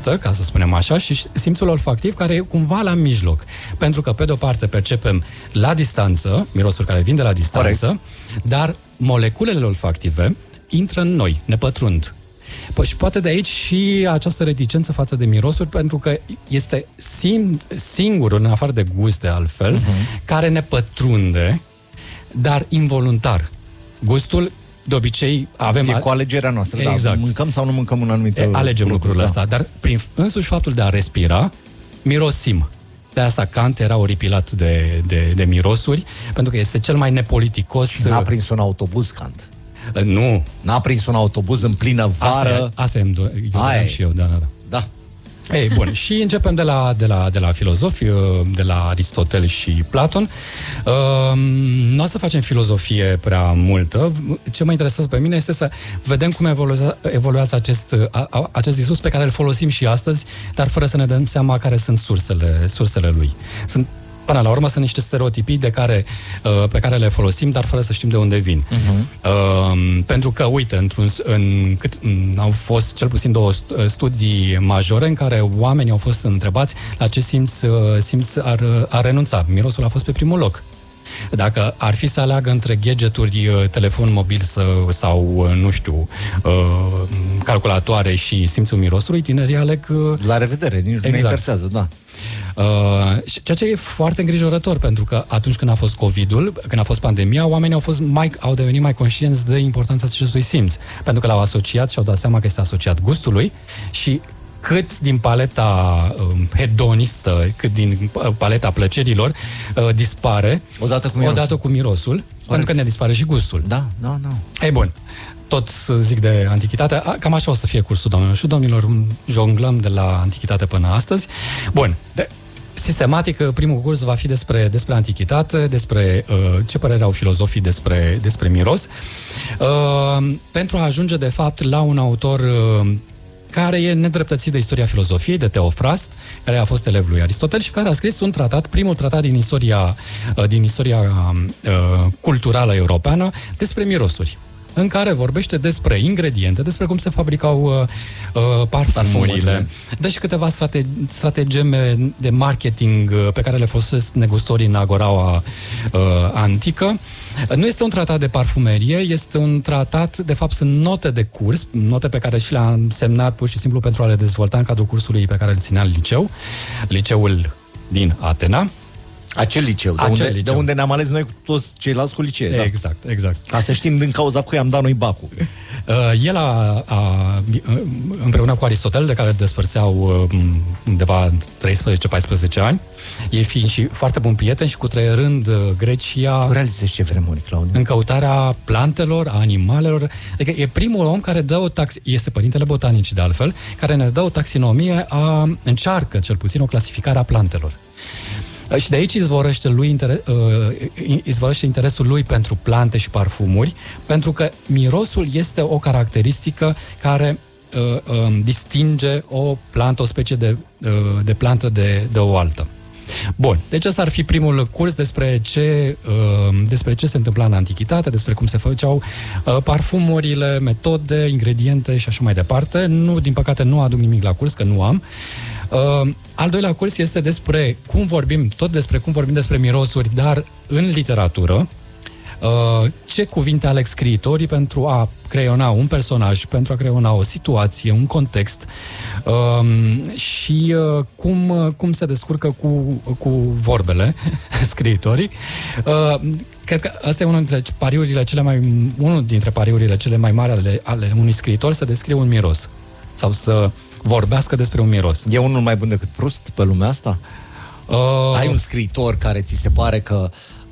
gustă, ca să spunem așa, și simțul olfactiv care e cumva la mijloc. Pentru că, pe de-o parte, percepem la distanță, mirosuri care vin de la distanță, corect, dar moleculele olfactive intră în noi, ne pătrund. Păi și poate de aici și această reticență față de mirosuri, pentru că este singurul, în afară de gust de altfel, care ne pătrunde, dar involuntar. Gustul, de obicei, avem... E cu alegerea noastră, exact. Da. Mâncăm sau nu mâncăm un anumit alegem lucrurile astea, dar prin însuși faptul de a respira, mirosim. De asta Kant era oripilat de mirosuri, pentru că este cel mai nepoliticos... N-a prins un autobuz, Kant. Nu. N-a prins un autobuz în plină vară. Asta e și eu, da. Ei, bun, și începem de la filozofi, de la Aristotel și Platon. Nu o să facem filozofie prea multă. Ce mă interesează pe mine este să vedem cum evoluează acest discurs pe care îl folosim și astăzi, dar fără să ne dăm seama care sunt sursele lui. Până la urmă sunt niște stereotipii pe care le folosim, dar fără să știm de unde vin. Pentru că, uite, au fost cel puțin 2 studii majore în care oamenii au fost întrebați la ce simț ar renunța. Mirosul a fost pe primul loc. Dacă ar fi să aleagă între gadgeturi, telefon mobil sau nu știu, calculatoare și simțul mirosului, tinerii aleg... La revedere, nici nu ne interesează, da. Ceea ce e foarte îngrijorător, pentru că atunci când a fost COVID-ul, când a fost pandemia, oamenii au devenit mai conștienți de importanța acestui simț, pentru că l-au asociat și au dat seama că este asociat gustului și cât din paleta hedonistă, cât din paleta plăcerilor dispare odată cu mirosul, corect, pentru că ne dispare și gustul. Da. Ei, bun. Tot zic de antichitate, cam așa o să fie cursul, doamnelor și domnilor, jonglăm de la antichitate până astăzi. Bun, sistematic, primul curs va fi despre antichitate, despre ce părere au filozofii despre miros, pentru a ajunge, de fapt, la un autor care e nedreptățit de istoria filozofiei, de Teofrast, care a fost elev lui Aristotel și care a scris un tratat, primul tratat din istoria culturală europeană, despre mirosuri, în care vorbește despre ingrediente, despre cum se fabricau parfumurile, dă și câteva strategeme de marketing pe care le folosesc negustorii în agoraua antică. Nu este un tratat de parfumerie, este un tratat, de fapt sunt note de curs, note pe care și le-am semnat pur și simplu pentru a le dezvolta în cadrul cursului pe care îl ținea în liceul din Atena. Acel liceu, de unde ne-am ales noi cu toți ceilalți cu licee. Exact. Ca să știm din cauza cui am dat noi bacul. El împreună cu Aristotel, de care despărțeau undeva 13-14 ani, ei fiind și foarte bun prieten și cutreierând Grecia... Tu realizezi ce vremuri, Claudiu? În căutarea plantelor, a animalelor. Adică e primul om care dă este părintele botanicii de altfel, care ne dă o taxinomie, încearcă cel puțin o clasificare a plantelor. Și de aici izvorăște interesul lui pentru plante și parfumuri, pentru că mirosul este o caracteristică care distinge o plantă, o specie de plantă de o altă. Bun, deci ăsta ar fi primul curs despre ce se întâmpla în antichitate, despre cum se făceau parfumurile, metode, ingrediente și așa mai departe. Din păcate nu aduc nimic la curs, că nu am. Al doilea curs este despre cum vorbim despre mirosuri, dar în literatură. Ce cuvinte aleg scriitorii pentru a creiona un personaj, pentru a creiona o situație, un context, și cum se descurcă cu vorbele scriitorii. Cred că asta e unul dintre pariurile cele mai mari ale unui scriitor, să descrie un miros sau să vorbească despre un miros. E unul mai bun decât Proust pe lumea asta? Ai un scriitor care ți se pare că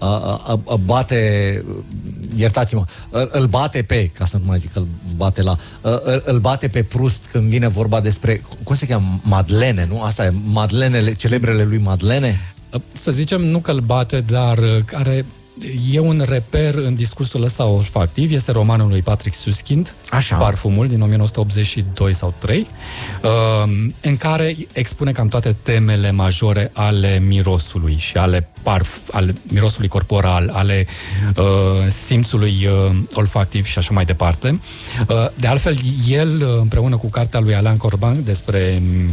îl bate ca să nu mai zic, îl bate pe Proust când vine vorba despre, cum se cheamă, Madlene, nu? Asta e, Madlenele, celebrele lui Madlene? Să zicem, nu că îl bate, dar care e un reper în discursul ăsta olfactiv, este romanul lui Patrick Suskind, Parfumul, din 1982 sau 3, în care expune cam toate temele majore ale mirosului și ale mirosului corporal, ale simțului olfactiv și așa mai departe. De altfel, el, împreună cu cartea lui Alain Corbin despre